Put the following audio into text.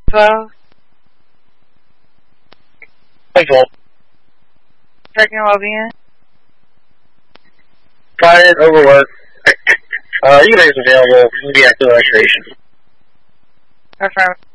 12. Control. Checking login. Tired, overworked. You guys available. Be active registration. Affirmative.